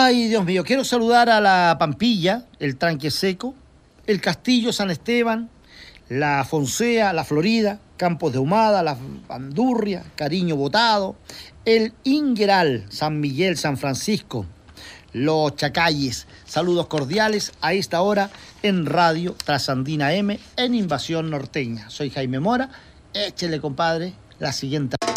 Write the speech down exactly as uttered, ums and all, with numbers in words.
Ay, Dios mío, quiero saludar a la Pampilla, el Tranque Seco, el Castillo San Esteban, la Fonsea, la Florida, Campos de Humada, la Bandurria, Cariño Botado, el Ingueral, San Miguel, San Francisco, los Chacalles. Saludos cordiales a esta hora en Radio Trasandina M en Invasión Norteña. Soy Jaime Mora. Échele, compadre, la siguiente.